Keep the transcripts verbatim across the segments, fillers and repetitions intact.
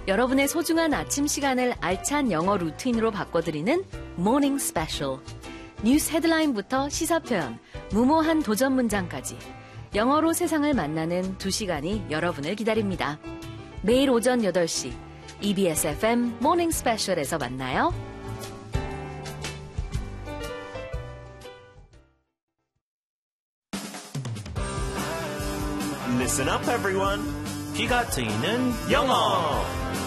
여러분의 소중한 아침 시간을 알찬 영어 루틴으로 바꿔드리는 Morning Special. 뉴스 헤드라인부터 시사 표현, 무모한 도전 문장까지 영어로 세상을 만나는 두 시간이 여러분을 기다립니다. 매일 오전 여덟 시 이비에스 에프엠 Morning Special에서 만나요. Listen up, everyone. 귀가 트이는 영어.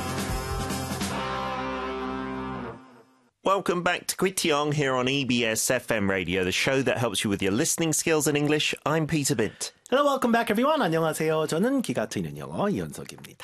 Welcome back to Kwitiong here on E B S F M Radio, the show that helps you with your listening skills in English. I'm Peter Bint. Hello, welcome back, everyone. 안녕하세요. 저는 귀가 트이는 영어 이현석입니다.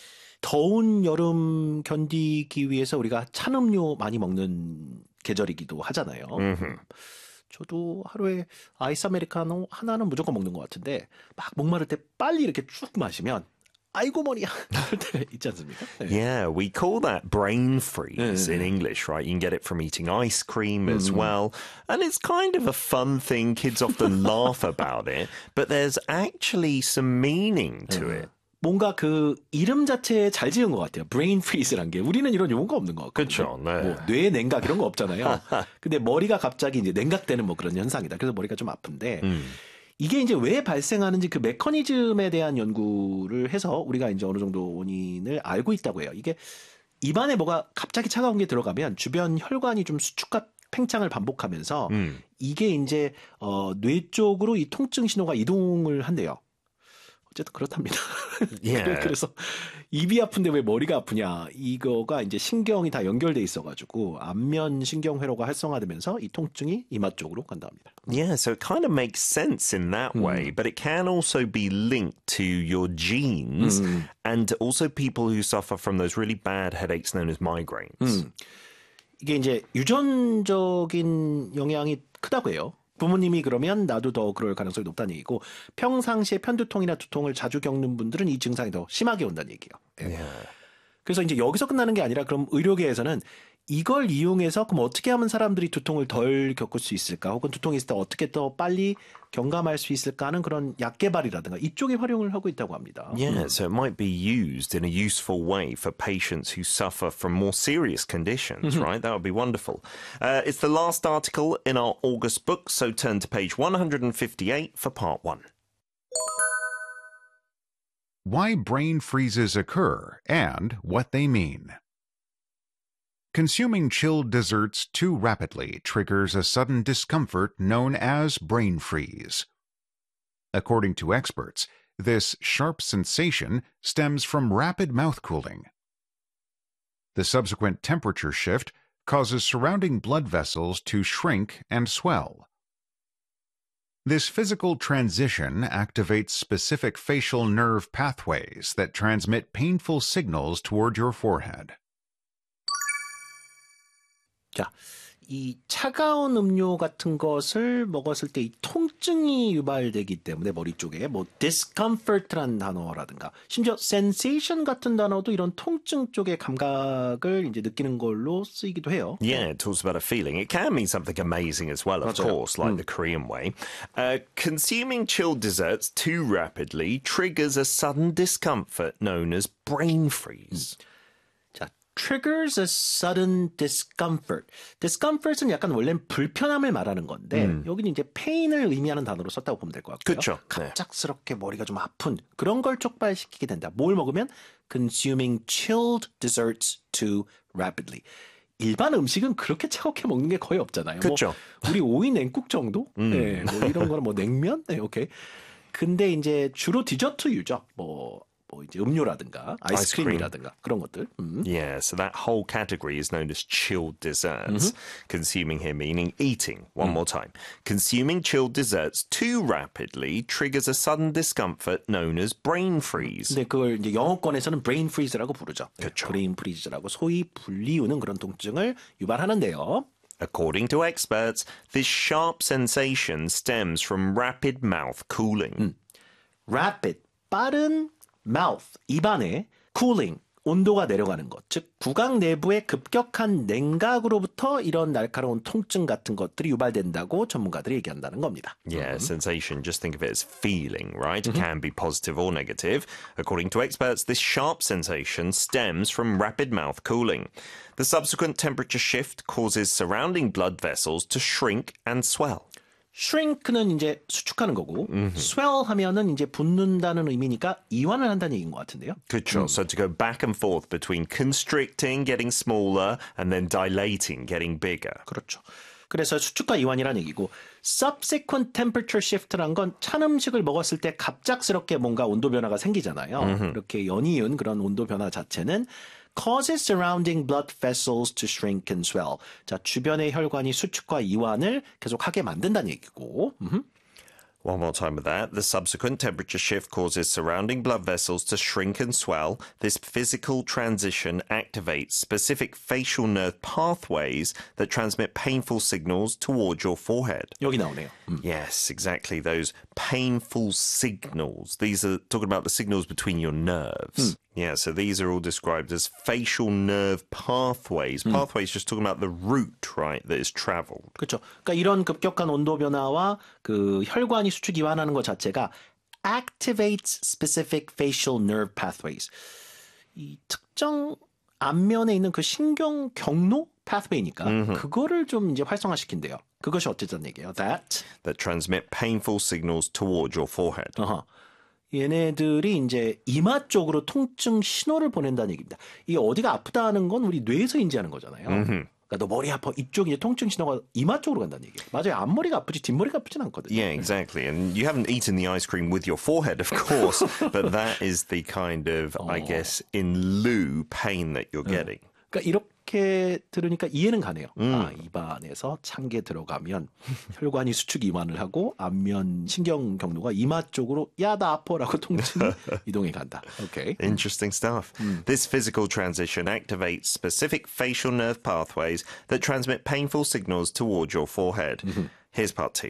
더운 여름 견디기 위해서 우리가 찬 음료 많이 먹는 계절이기도 하잖아요. Mm-hmm. 저도 하루에 아이스 아메리카노 하나는 무조건 먹는 것 같은데 막 목마를 때 빨리 이렇게 쭉 마시면 아이고 머리야 그럴 때 있지 않습니까? 네. Yeah, we call that brain freeze 네. in English, right? You can get it from eating ice cream as 음. well. And it's kind of a fun thing. Kids often laugh about it, but there's actually some meaning to 네. it. 뭔가 그 이름 자체에 잘 지은 것 같아요. 브레인 프리즈란 게 우리는 이런 용어가 없는 것 같거든요. 그렇죠. 네. 뭐 뇌 냉각 이런 거 없잖아요. 근데 머리가 갑자기 이제 냉각되는 뭐 그런 현상이다. 그래서 머리가 좀 아픈데 음. 이게 이제 왜 발생하는지 그 메커니즘에 대한 연구를 해서 우리가 이제 어느 정도 원인을 알고 있다고 해요. 이게 입안에 뭐가 갑자기 차가운 게 들어가면 주변 혈관이 좀 수축과 팽창을 반복하면서 음. 이게 이제 어, 뇌 쪽으로 이 통증 신호가 이동을 한대요. 어쨌든 그렇답니다. Yeah. 그래서 입이 아픈데 왜 머리가 아프냐 이거가 이제 신경이 다 연결돼 있어가지고 안면 신경 회로가 활성화되면서 이 통증이 이마 쪽으로 간다 합니다. Yeah, so it kind of makes sense in that way, but it can also be linked to your genes 음. and also people who suffer from those really bad headaches known as migraines. 음. 이게 이제 유전적인 영향이 크다고 해요. 부모님이 그러면 나도 더 그럴 가능성이 높다는 얘기고 평상시에 편두통이나 두통을 자주 겪는 분들은 이 증상이 더 심하게 온다는 얘기예요. 예. Yeah. 그래서 이제 여기서 끝나는 게 아니라 그럼 의료계에서는 이걸 이용해서 그럼 어떻게 하면 사람들이 두통을 덜 겪을 수 있을까 혹은 두통이 있을 때 어떻게 더 빨리 경감할 수 있을까 하는 그런 약 개발이라든가 이쪽에 활용을 하고 있다고 합니다. Yeah, so it might be used in a useful way for patients who suffer from more serious conditions, right? That would be wonderful. Uh, it's the last article in our August book, so turn to page one hundred fifty-eight for part one. Why brain freezes occur and what they mean. Consuming chilled desserts too rapidly triggers a sudden discomfort known as brain freeze. According to experts, this sharp sensation stems from rapid mouth cooling. The subsequent temperature shift causes surrounding blood vessels to shrink and swell. This physical transition activates specific facial nerve pathways that transmit painful signals toward your forehead. 자, 이 차가운 음료 같은 것을 먹었을 때 이 통증이 유발되기 때문에 머리 쪽에 뭐 discomfort라는 단어라든가 심지어 sensation 같은 단어도 이런 통증 쪽의 감각을 이제 느끼는 걸로 쓰이기도 해요. Yeah, it talks about a feeling. It can mean something amazing as well, of 맞아요. course, like 음. the Korean way. Uh, consuming chilled desserts too rapidly triggers a sudden discomfort known as brain freeze. 자, triggers a sudden discomfort. discomfort은 약간 원래는 불편함을 말하는 건데 음. 여기는 이제 pain을 의미하는 단어로 썼다고 보면 될 것 같고요. 그쵸. 갑작스럽게 머리가 좀 아픈 그런 걸 촉발시키게 된다. 뭘 먹으면 consuming chilled desserts too rapidly. 일반 음식은 그렇게 차갑게 먹는 게 거의 없잖아요. 그쵸. 뭐 우리 오이 냉국 정도? 음. 네, 뭐 이런 거는 뭐 냉면? 네, 오케이. 근데 이제 주로 디저트류죠. 뭐, 뭐 이제 음료라든가 아이스크림이라든가 그런 것들. 음. Yeah, so that whole category is known as chilled desserts. Mm-hmm. Consuming here meaning eating. One mm. more time. Consuming chilled desserts too rapidly triggers a sudden discomfort known as brain freeze. 근데 그걸 이제 영어권에서는 brain freeze라고 부르죠. 그렇죠. brain freeze라고 소위 불리우는 그런 통증을 유발하는데요. According to experts, this sharp sensation stems from rapid mouth cooling. 음. rapid, 빠른 mouth, 입안에 cooling, 온도가 내려가는 것, 즉 구강 내부의 급격한 냉각으로부터 이런 날카로운 통증 같은 것들이 유발된다고 전문가들이 얘기한다는 겁니다. Yeah, sensation, just think of it as feeling, right? It can be positive or negative. According to experts, this sharp sensation stems from rapid mouth cooling. The subsequent temperature shift causes surrounding blood vessels to shrink and swell. shrink는 이제 수축하는 거고, swell 하면은 이제 붓는다는 의미니까 이완을 한다는 얘기인 것 같은데요. 그렇죠. So to go back and forth between constricting, getting smaller, and then dilating, getting bigger. 그렇죠. 그래서 수축과 이완이라는 얘기고, subsequent temperature shift란 건 찬 음식을 먹었을 때 갑작스럽게 뭔가 온도 변화가 생기잖아요. 그렇게 연이은 그런 온도 변화 자체는 causes surrounding blood vessels to shrink and swell. 자, 주변의 혈관이 수축과 이완을 계속하게 만든다는 얘기고. 음흠. One more time with that. The subsequent temperature shift causes surrounding blood vessels to shrink and swell. This physical transition activates specific facial nerve pathways that transmit painful signals towards your forehead. 여기 나오네요. 음. Yes, exactly. Those painful signals. These are talking about the signals between your nerves. Yeah, so these are all described as facial nerve pathways. Pathways just talking about the route, right, that is traveled. 그렇죠. 그러니까 이런 급격한 온도 변화와 그 혈관이 수축 이완하는 것 자체가 activates specific facial nerve pathways. 이 특정 안면에 있는 그 신경 경로 pathway니까 그거를 좀 이제 활성화시킨대요. 그것이 어쨌든 얘기예요. That That transmit painful signals towards your forehead. 어허. 얘네들이 이제 이마 쪽으로 통증 신호를 보낸다는 얘기입니다. 이게 어디가 아프다는 건 우리 뇌에서 인지하는 거잖아요. 그러니까 너 머리 아파 이쪽 이제 통증 신호가 이마 쪽으로 간다는 얘기예요. 맞아요. 앞머리가 아프지 뒷머리가 아프진 않거든요. Yeah, exactly. And you haven't eaten the ice cream with your forehead, of course, but that is the kind of, I guess, in lieu pain that you're getting. 그러니까 이렇게 들으니까 이해는 가네요. 아, 입안에서 찬 게 들어가면 혈관이 수축 이완을 하고 안면 신경 경로가 이마 쪽으로 야, 나 아파라고 통증이 이동해 간다. 오케이. Interesting stuff. This physical transition activates specific facial nerve pathways that transmit painful signals towards your forehead. Here's part two.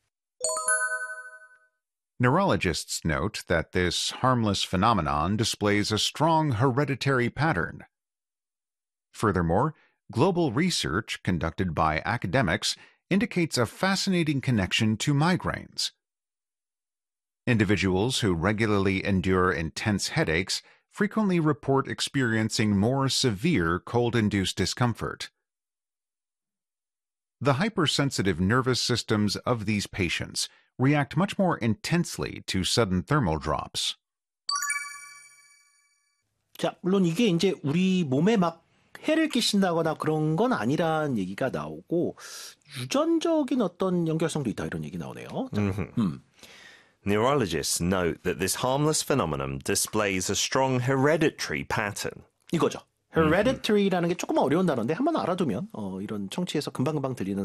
Neurologists note that this harmless phenomenon displays a strong hereditary pattern. Furthermore, global research conducted by academics indicates a fascinating connection to migraines. Individuals who regularly endure intense headaches frequently report experiencing more severe cold-induced discomfort. The hypersensitive nervous systems of these patients react much more intensely to sudden thermal drops. 자, 물론 이게 이제 우리 몸에 막 해를 끼친다거나 그런 건 아니라는 얘기가 나오고 유전적인 어떤 연결성도 있다 이런 얘기 나오네요. 자, 음. Neurologists note that this harmless phenomenon displays a strong hereditary pattern. 이거죠. hereditary라는 게 조금 어려운 단어인데 한번 알아두면 어, 이런 청취에서 금방금방 들리는